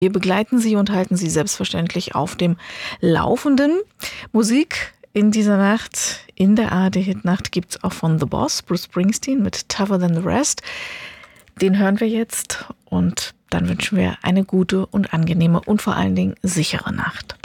Wir begleiten Sie und halten Sie selbstverständlich auf dem Laufenden. Musik in dieser Nacht, in der ARD-Hitnacht, gibt es auch von The Boss, Bruce Springsteen mit Tougher Than the Rest. Den hören wir jetzt und dann wünschen wir eine gute und angenehme und vor allen Dingen sichere Nacht.